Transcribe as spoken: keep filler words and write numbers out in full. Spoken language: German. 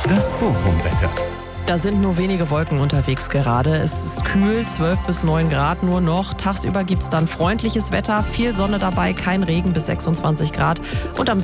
Das Bochum-Wetter. Da sind nur wenige Wolken unterwegs gerade. Es ist kühl, zwölf bis neun Grad nur noch. Tagsüber gibt es dann freundliches Wetter, viel Sonne dabei, kein Regen bis sechsundzwanzig Grad. Und am